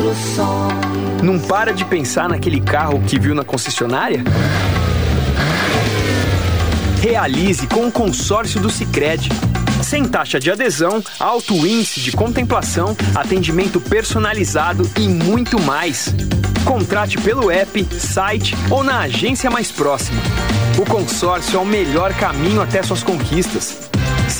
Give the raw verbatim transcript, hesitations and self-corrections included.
Construções. Não para de pensar naquele carro que viu na concessionária? Realize com o consórcio do Sicredi. Sem taxa de adesão, alto índice de contemplação, atendimento personalizado e muito mais. Contrate pelo app, site ou na agência mais próxima. O consórcio é o melhor caminho até suas conquistas.